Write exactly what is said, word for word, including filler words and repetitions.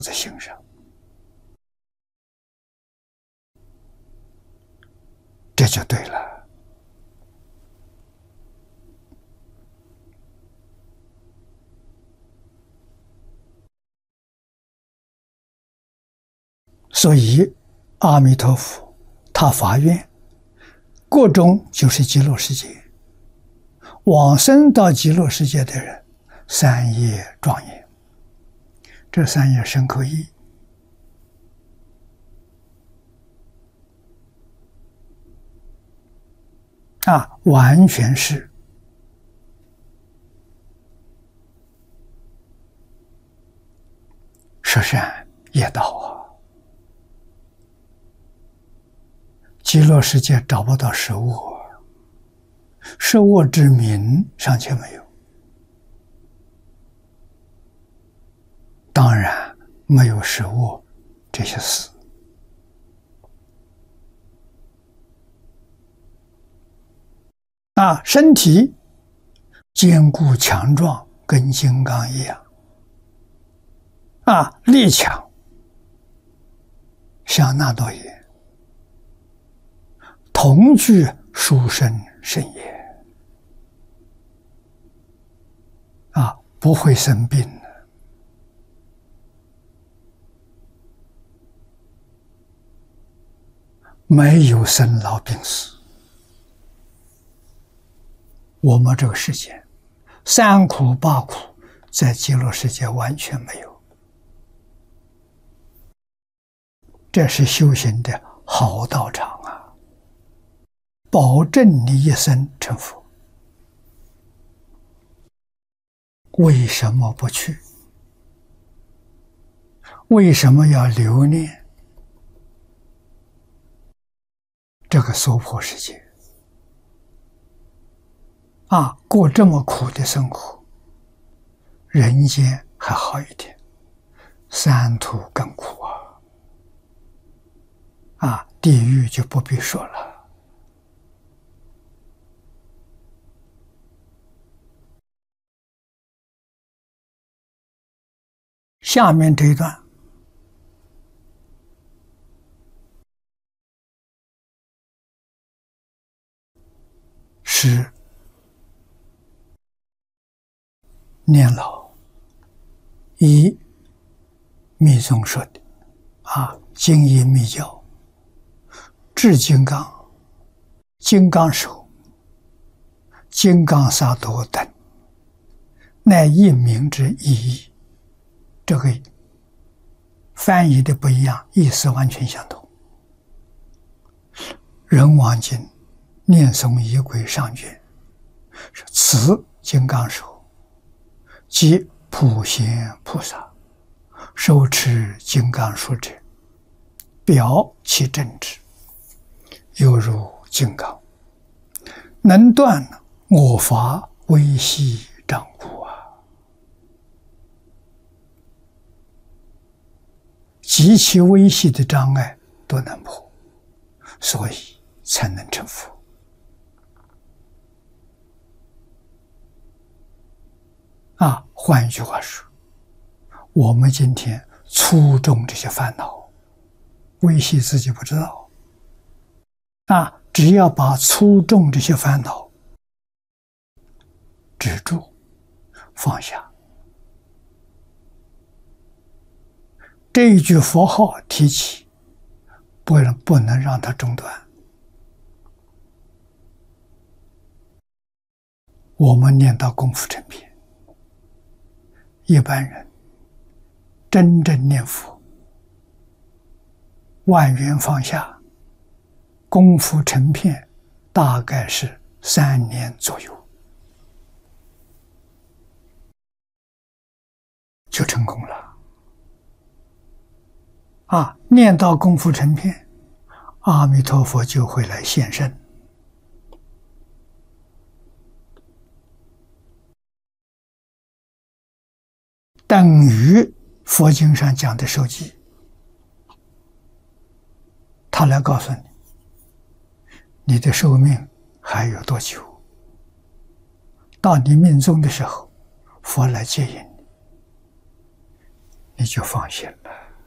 在心上，这就对了。所以，阿弥陀佛他发愿，各种就是极乐世界，往生到极乐世界的人，三业庄严。这三业深刻义。啊，完全是十善业道啊！极乐世界找不到实物，实物之名尚且没有，当然没有实物这些事。啊，身体坚固强壮，跟金刚一样。啊，力强，像那朵叶，同具殊胜圣业。啊，不会生病的，没有生老病死。我们这个世界，三苦八苦，在极乐世界完全没有。这是修行的好道场啊，保证你一生成佛。为什么不去？为什么要留恋这个娑婆世界？啊，过这么苦的生活，人间还好一点，三途更苦啊！啊，地狱就不必说了。下面这一段是念老依密宗说的啊，精一密教至金刚、金刚手、金刚萨埵等，乃一名之意义。这个翻译的不一样，意思完全相同。人王经念诵仪轨上卷是此金刚手，即普贤菩萨手持金刚术者，表其正直，犹如金刚，能断我法微细障故啊！极其微细的障碍都能破，所以才能成佛。啊，换一句话说，我们今天粗重这些烦恼，微细自己不知道。啊，只要把粗重这些烦恼止住、放下，这一句佛号提起，不能不能让它中断。我们念到功夫成片，一般人真正念佛，万缘放下，功夫成片，大概是三年左右就成功了。啊，念到功夫成片，阿弥陀佛就会来现身。等于佛经上讲的受记，他来告诉你，你的寿命还有多久？到你命终的时候，佛来接引你， 你就放心了。